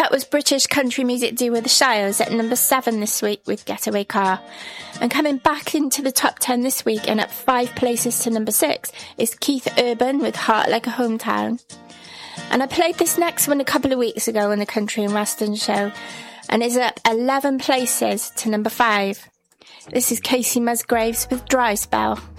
That was British country music duo The Shires at number 7 this week with Getaway Car. And coming back into the top 10 this week and up 5 places to number 6 is Keith Urban with Heart Like a Hometown. And I played this next one a couple of weeks ago on the Country and Western show and is up 11 places to number 5. This is Casey Musgraves with Dry Spell.